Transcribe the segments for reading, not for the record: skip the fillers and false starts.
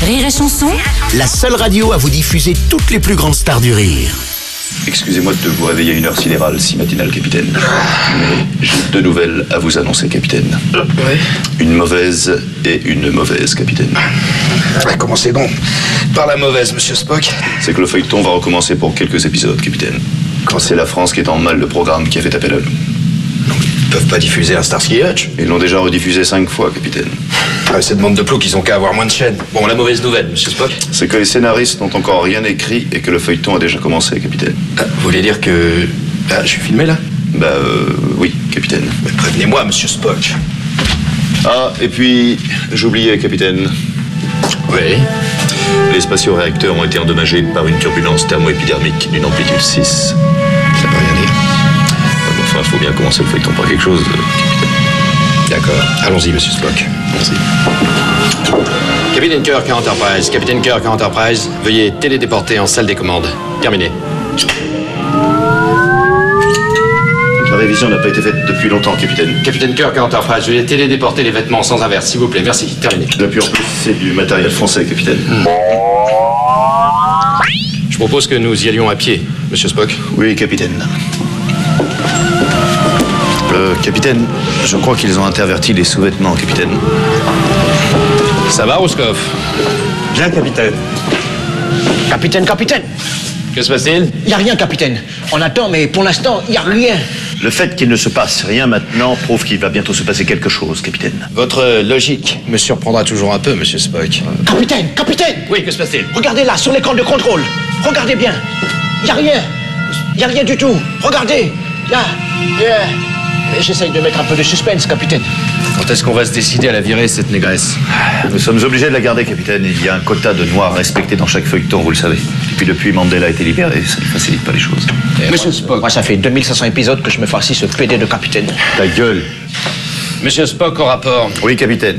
Rire et Chanson, La seule radio à vous diffuser toutes les plus grandes stars du rire. Excusez-moi de vous réveiller à une heure sidérale si matinale, capitaine. Mais j'ai deux nouvelles à vous annoncer, capitaine. Oui. Une mauvaise et une mauvaise, capitaine. Commencez donc par la mauvaise, monsieur Spock. C'est que le feuilleton va recommencer pour quelques épisodes, capitaine. Quand c'est la France qui est en mal de programme qui a fait appel à nous. Ils peuvent pas diffuser un Starsky Hutch. Ils l'ont déjà rediffusé 5 fois, capitaine. Cette bande de plots, ils ont qu'à avoir moins de chaînes. Bon, la mauvaise nouvelle, monsieur Spock. C'est que les scénaristes n'ont encore rien écrit et que le feuilleton a déjà commencé, capitaine. Vous voulez dire que... je suis filmé, là? Oui, capitaine. Mais prévenez-moi, monsieur Spock. Ah, et puis, j'oubliais, capitaine. Oui. Les spatio-réacteurs ont été endommagés par une turbulence thermo-épidermique d'une amplitude 6. Ça peut rien dire. Enfin, il faut bien commencer le feuilleton par quelque chose, capitaine. D'accord. Allons-y, monsieur Spock. Allons-y. Capitaine Kirk à Enterprise. Capitaine Kirk à Enterprise. Veuillez télédéporter en salle des commandes. Terminé. La révision n'a pas été faite depuis longtemps, capitaine. Capitaine Kirk à Enterprise. Veuillez télédéporter les vêtements sans inverse, s'il vous plaît. Merci. Terminé. Depuis en plus, c'est du matériel français, capitaine. Je propose que nous y allions à pied, monsieur Spock. Oui, capitaine. Capitaine, je crois qu'ils ont interverti les sous-vêtements, capitaine. Ça va, Rouskov? Bien, capitaine. Capitaine. Que se passe-t-il? Il n'y a rien, capitaine. On attend, mais pour l'instant, il n'y a rien. Le fait qu'il ne se passe rien maintenant prouve qu'il va bientôt se passer quelque chose, capitaine. Votre logique me surprendra toujours un peu, monsieur Spock. Capitaine. Oui, que se passe-t-il? Regardez là, sur l'écran de contrôle. Regardez bien. Il n'y a rien. Il n'y a rien du tout. Regardez. Là. J'essaye de mettre un peu de suspense, capitaine. Quand est-ce qu'on va se décider à la virer, cette négresse? Nous sommes obligés de la garder, capitaine. Il y a un quota de noirs respecté dans chaque feuilleton, vous le savez. Et puis depuis, Mandela a été libéré, ça ne facilite pas les choses. Monsieur Spock. Moi, ça fait 2500 épisodes que je me farcis ce PD de capitaine. Ta gueule. Monsieur Spock, au rapport. Oui, capitaine.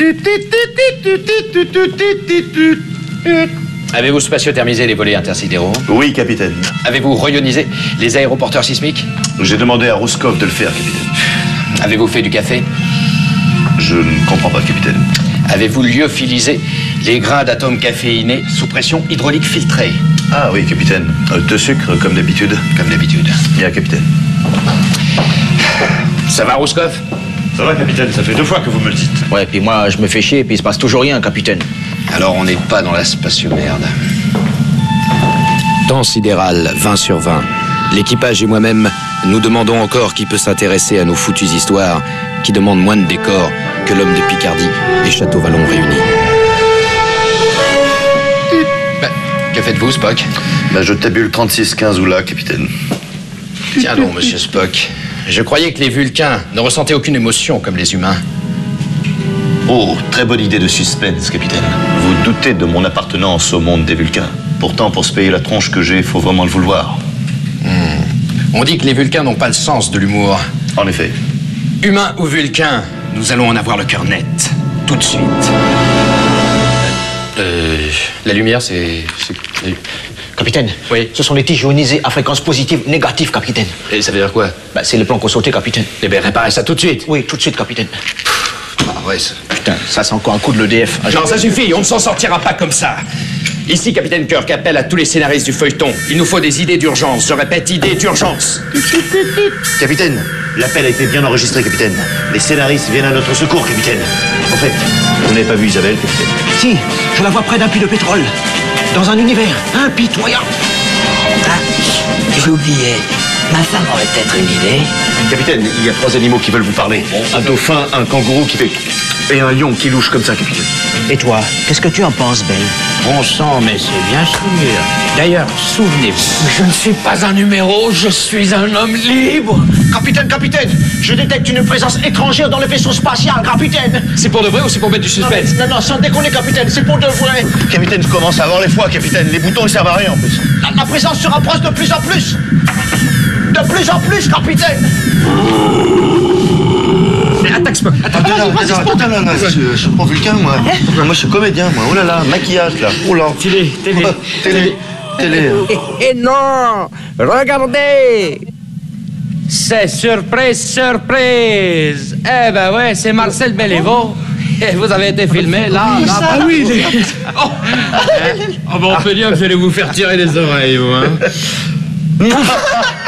Avez-vous spatiothermisé les volets intersidéraux? Oui, capitaine. Avez-vous rayonisé les aéroporteurs sismiques? J'ai demandé à Rouskov de le faire, capitaine. Avez-vous fait du café? Je ne comprends pas, capitaine. Avez-vous lyophilisé les grains d'atomes caféinés sous pression hydraulique filtrée? Ah oui, capitaine. De sucre, comme d'habitude. Comme d'habitude. Bien, capitaine. Ça va, Rouskov? Ça va, capitaine, ça fait 2 fois que vous me le dites. Ouais, puis moi, je me fais chier, puis il se passe toujours rien, capitaine. Alors on n'est pas dans la spatio-merde. Temps sidéral, 20 sur 20. L'équipage et moi-même, nous demandons encore qui peut s'intéresser à nos foutues histoires qui demandent moins de décor que l'homme de Picardie et Château-Vallon réunis. Que faites-vous, Spock? Je tabule 36-15 ou là, capitaine. Tiens donc, monsieur Spock. Je croyais que les Vulcains ne ressentaient aucune émotion comme les humains. Oh, très bonne idée de suspense, capitaine. Vous doutez de mon appartenance au monde des Vulcains. Pourtant, pour se payer la tronche que j'ai, il faut vraiment le vouloir. On dit que les Vulcains n'ont pas le sens de l'humour. En effet. Humains ou Vulcains, nous allons en avoir le cœur net. Tout de suite. La lumière, c'est... Capitaine. Oui. Ce sont les tiges ionisées à fréquence positive négative, capitaine. Et ça veut dire quoi? C'est le plan qu'on sautait, capitaine. Eh bien, réparez ça tout de suite. Oui, tout de suite, capitaine. Ah ouais, ça... Putain, ça c'est encore un coup de l'EDF. Non, ça suffit, on ne s'en sortira pas comme ça. Ici, Capitaine Kirk appelle à tous les scénaristes du feuilleton. Il nous faut des idées d'urgence. Je répète, idées d'urgence. Capitaine, l'appel a été bien enregistré, capitaine. Les scénaristes viennent à notre secours, capitaine. En fait, vous n'avez pas vu Isabelle, capitaine? Si, je la vois près d'un puits de pétrole. Dans un univers impitoyable. J'oubliais. Ma femme aurait peut-être une idée. Capitaine, il y a 3 animaux qui veulent vous parler. Un dauphin, un kangourou qui fait... et un lion qui louche comme ça, capitaine. Et toi, qu'est-ce que tu en penses, Belle? Bon sang, mais c'est bien sûr. D'ailleurs, souvenez-vous. Je ne suis pas un numéro, je suis un homme libre. Capitaine, je détecte une présence étrangère dans le vaisseau spatial, capitaine. C'est pour de vrai ou c'est pour mettre du suspense? Non, sans déconner, capitaine, c'est pour de vrai. Capitaine, je commence à avoir les foies, capitaine. Les boutons, ils servent à rien, en plus. La présence se rapproche de plus en plus. De plus en plus, capitaine. Mais attaque, Spock. Attaque. Non, je suis pas vulcain, moi. Moi, je suis comédien, moi. Oh là là, maquillage, là. Oh là. Télé. Et non! Regardez! C'est surprise! Eh ben ouais, c'est Marcel Béléveau. Vous avez été filmé, là, là. ça. Ah oui, on peut dire que vous allez vous faire tirer les oreilles, vous, hein.